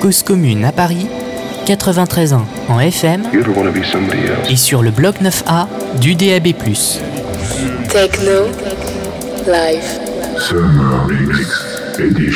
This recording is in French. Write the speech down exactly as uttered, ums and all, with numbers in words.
Cause Commune à Paris, quatre-vingt-treize ans en F M et sur le bloc neuf A du D A B plus. Techno Live. Summer Remix Edition.